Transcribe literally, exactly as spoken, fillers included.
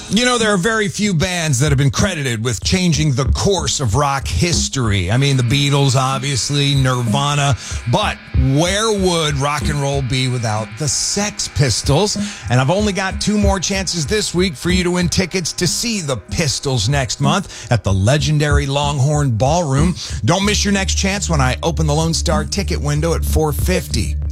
You know, there are very few bands that have been credited with changing the course of rock history. I mean, the Beatles, obviously, Nirvana, but where would rock and roll be without the Sex Pistols? And I've only got two more chances this week for you to win tickets to see the Pistols next month at the legendary Longhorn Ballroom. Don't miss your next chance when I open the Lone Star ticket window at four fifty.